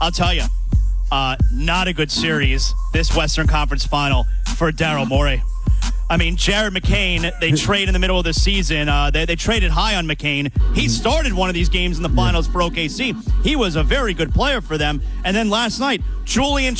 I'll tell you, not a good series, this Western Conference final for Daryl Morey. I mean, Jared McCain, they trade in the middle of the season. They traded high on McCain. He started one of these games in the finals for OKC. He was a very good player for them. And then last night, Julian